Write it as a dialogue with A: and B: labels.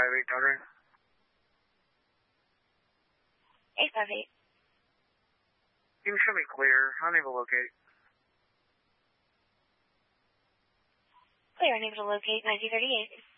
A: daughter.
B: 858.
A: You can show me clear. Unable to locate.
B: Clear, unable to locate 1938.